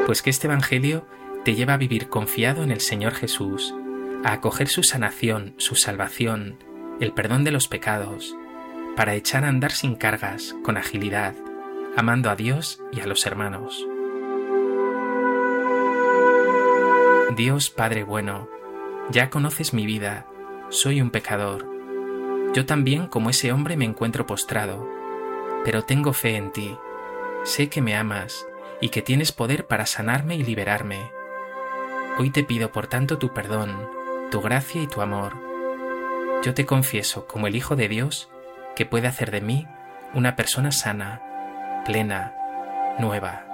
pues que este Evangelio te lleva a vivir confiado en el Señor Jesús, a acoger su sanación, su salvación, el perdón de los pecados, para echar a andar sin cargas, con agilidad, amando a Dios y a los hermanos. Dios Padre bueno, ya conoces mi vida, soy un pecador. Yo también, como ese hombre, me encuentro postrado, pero tengo fe en ti. Sé que me amas y que tienes poder para sanarme y liberarme. Hoy te pido por tanto tu perdón, tu gracia y tu amor. Yo te confieso como el Hijo de Dios que puede hacer de mí una persona sana, plena, nueva.